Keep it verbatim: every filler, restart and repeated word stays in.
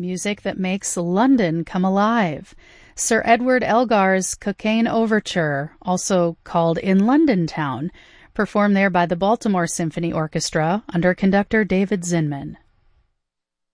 music that makes London come alive. Sir Edward Elgar's Cocaine Overture, also called In London Town, performed there by the Baltimore Symphony Orchestra under conductor David Zinman.